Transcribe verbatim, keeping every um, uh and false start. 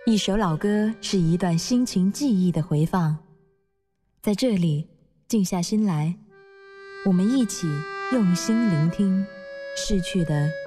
一首老歌是一段心情记忆的回放，在这里静下心来，我们一起用心聆听逝去的